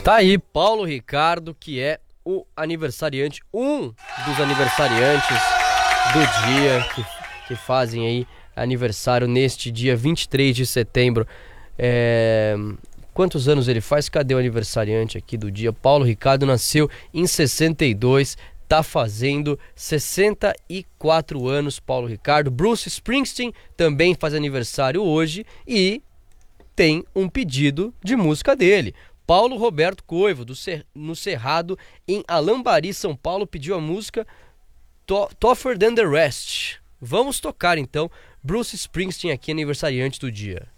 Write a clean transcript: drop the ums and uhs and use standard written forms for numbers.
Tá aí Paulo Ricardo, que é o aniversariante, um dos aniversariantes do dia, que fazem aí aniversário neste dia 23 de setembro. Quantos anos ele faz? Cadê o aniversariante aqui do dia? Paulo Ricardo nasceu em 62, tá fazendo 64 anos, Paulo Ricardo. Bruce Springsteen também faz aniversário hoje e tem um pedido de música dele. Paulo Roberto Coivo, no Cerrado, em Alambari, São Paulo, pediu a música Tougher Than The Rest. Vamos tocar então Bruce Springsteen aqui, aniversariante do dia.